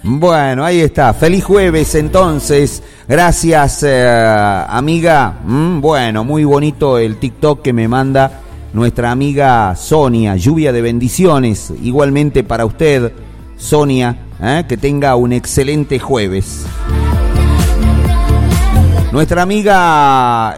Bueno, ahí está. Feliz jueves entonces. Gracias, amiga. Bueno, muy bonito el TikTok que me manda nuestra amiga Sonia. Lluvia de bendiciones. Igualmente para usted, Sonia. Que tenga un excelente jueves. Nuestra amiga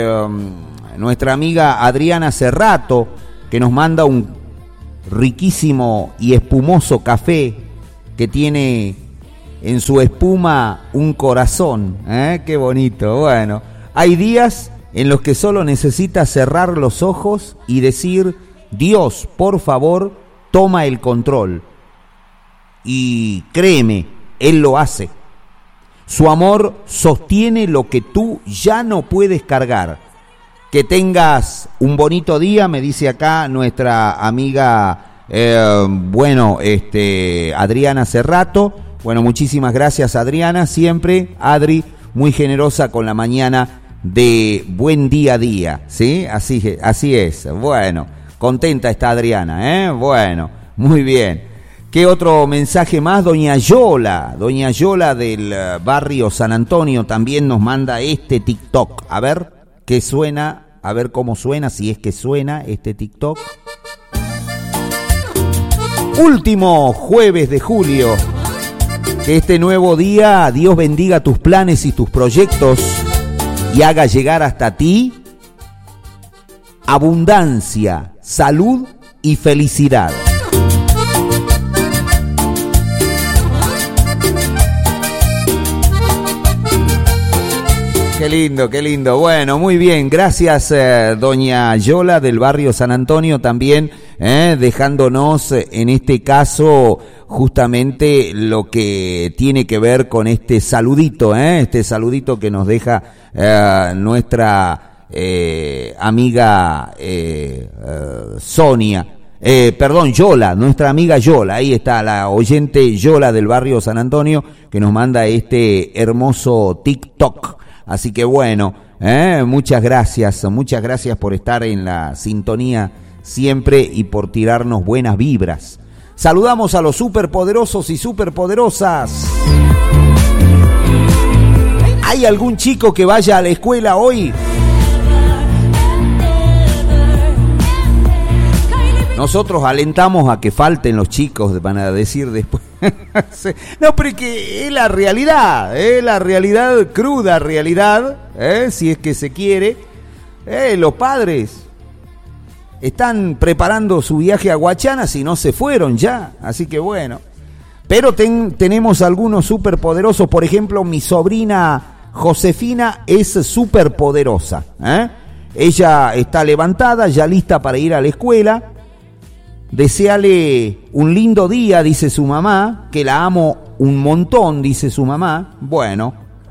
Adriana Cerrato, que nos manda un riquísimo y espumoso café que tiene en su espuma un corazón. Qué bonito. Bueno, hay días en los que solo necesitas cerrar los ojos y decir: Dios, por favor, toma el control. Y créeme, Él lo hace. Su amor sostiene lo que tú ya no puedes cargar. Que tengas un bonito día, me dice acá nuestra amiga, Adriana Cerrato. Bueno, muchísimas gracias, Adriana. Siempre, Adri, muy generosa con la mañana de buen día a día, ¿sí? Así es. Bueno, contenta está Adriana, Bueno, muy bien. ¿Qué otro mensaje más? Doña Yola del barrio San Antonio también nos manda este TikTok. A ver qué suena, a ver cómo suena, si es que suena este TikTok. Último jueves de julio. Que este nuevo día Dios bendiga tus planes y tus proyectos y haga llegar hasta ti abundancia, salud y felicidad. Qué lindo. Bueno, muy bien. Gracias, doña Yola del barrio San Antonio también, dejándonos en este caso justamente lo que tiene que ver con este saludito que nos deja nuestra amiga Sonia. Yola, nuestra amiga Yola. Ahí está la oyente Yola del barrio San Antonio que nos manda este hermoso TikTok. Así que bueno, muchas gracias por estar en la sintonía siempre y por tirarnos buenas vibras. Saludamos a los superpoderosos y superpoderosas. ¿Hay algún chico que vaya a la escuela hoy? Nosotros alentamos a que falten los chicos, van a decir después. No, pero es que es la realidad, cruda realidad, si es que se quiere. Los padres están preparando su viaje a Guachana si no se fueron ya, así que bueno. Pero tenemos algunos superpoderosos, por ejemplo, mi sobrina Josefina es superpoderosa. Ella está levantada, ya lista para ir a la escuela. Deseale un lindo día, dice su mamá, que la amo un montón, dice su mamá. Bueno,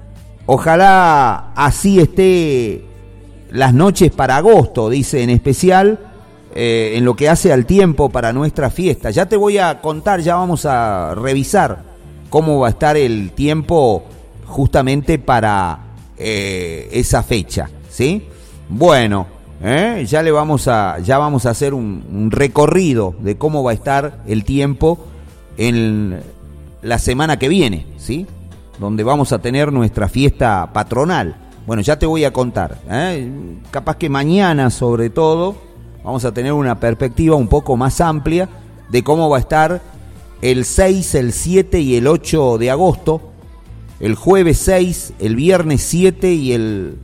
ojalá así esté las noches para agosto, dice en especial, en lo que hace al tiempo para nuestra fiesta. Ya te voy a contar, ya vamos a revisar cómo va a estar el tiempo justamente para esa fecha, ¿sí? Bueno. Ya vamos a hacer un recorrido de cómo va a estar el tiempo en la semana que viene, ¿sí? Donde vamos a tener nuestra fiesta patronal. Bueno, ya te voy a contar, capaz que mañana sobre todo vamos a tener una perspectiva un poco más amplia de cómo va a estar el 6, el 7 y el 8 de agosto, el jueves 6, el viernes 7 y el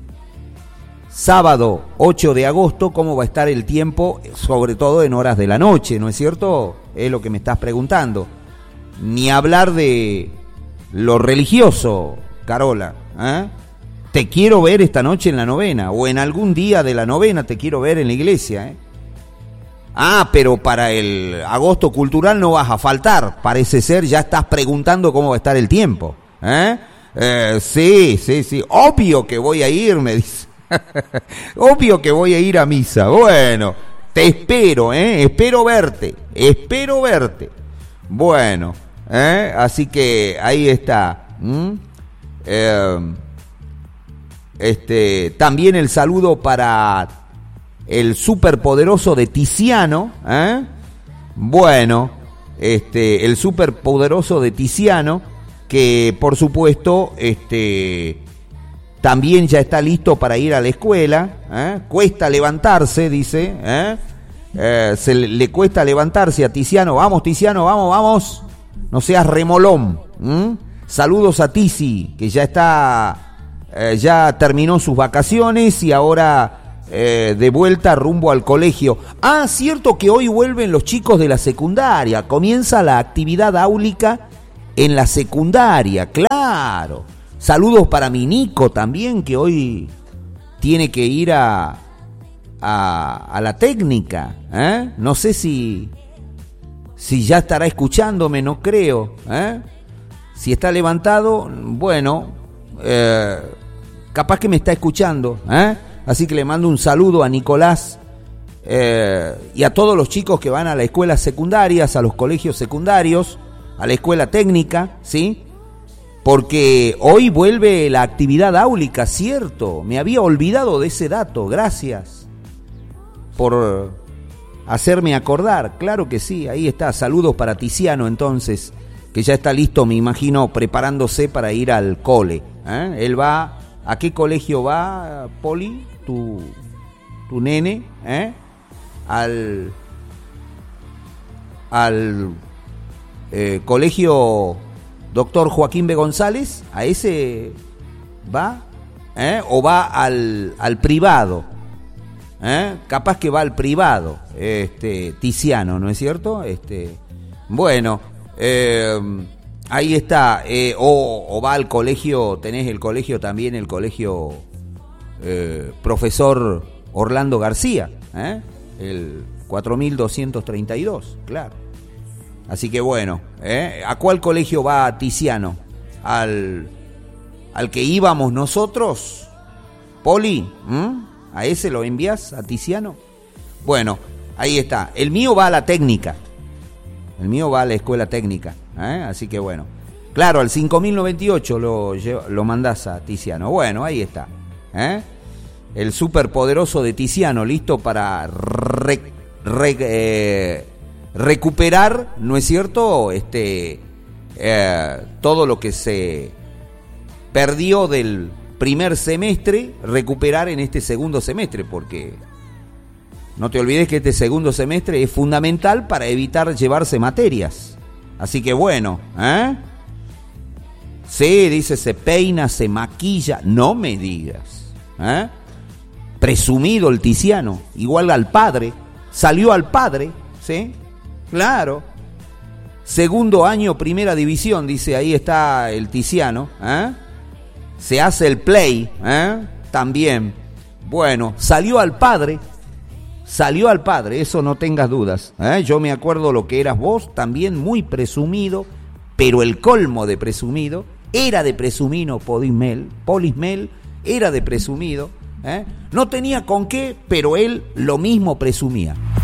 sábado 8 de agosto, cómo va a estar el tiempo, sobre todo en horas de la noche, ¿no es cierto? Es lo que me estás preguntando. Ni hablar de lo religioso, Carola. Te quiero ver esta noche en la novena, o en algún día de la novena te quiero ver en la iglesia. Pero para el agosto cultural no vas a faltar, parece ser, ya estás preguntando cómo va a estar el tiempo. Sí, obvio que voy a ir, me dice. Obvio que voy a ir a misa. Bueno, te espero, espero verte. Bueno, así que ahí está. También el saludo para el superpoderoso de Tiziano, Bueno, el superpoderoso de Tiziano que por supuesto también ya está listo para ir a la escuela. Cuesta levantarse, dice. Le cuesta levantarse a Tiziano. Vamos, Tiziano, vamos. No seas remolón. Saludos a Tizi, que ya terminó sus vacaciones y ahora de vuelta rumbo al colegio. Cierto que hoy vuelven los chicos de la secundaria. Comienza la actividad áulica en la secundaria, claro. Saludos para mi Nico también, que hoy tiene que ir a la técnica. No sé si ya estará escuchándome, no creo. Si está levantado, bueno, capaz que me está escuchando. Así que le mando un saludo a Nicolás y a todos los chicos que van a las escuelas secundarias, a los colegios secundarios, a la escuela técnica, ¿sí? Porque hoy vuelve la actividad áulica, cierto. Me había olvidado de ese dato, gracias por hacerme acordar. Claro que sí, ahí está. Saludos para Tiziano entonces, que ya está listo, me imagino, preparándose para ir al cole. Él va, ¿a qué colegio va, Poli? Tu nene, al colegio Doctor Joaquín B. González, ¿a ese va? ¿O va al privado? Capaz que va al privado, Tiziano, ¿no es cierto? Bueno, ahí está, o va al colegio, tenés el colegio también, el colegio Profesor Orlando García, el 4232, claro. Así que bueno, ¿a cuál colegio va Tiziano? ¿Al que íbamos nosotros? Poli, ¿a ese lo envías, a Tiziano? Bueno, ahí está. El mío va a la técnica. El mío va a la escuela técnica. Así que bueno. Claro, al 5098 lo mandás a Tiziano. Bueno, ahí está. El superpoderoso de Tiziano, listo para recuperar, ¿no es cierto? Todo lo que se perdió del primer semestre, recuperar en este segundo semestre, porque no te olvides que este segundo semestre es fundamental para evitar llevarse materias. Así que bueno, sí, dice, se peina, se maquilla, no me digas. Presumido el Tiziano, igual al padre, salió al padre, ¿sí? Claro. Segundo año, primera división, dice, ahí está el Tiziano. Se hace el play, también. Bueno, salió al padre, eso no tengas dudas. Yo me acuerdo lo que eras vos, también muy presumido, pero el colmo de presumido, era de presumido Polismel, era de presumido. No tenía con qué, pero él lo mismo presumía.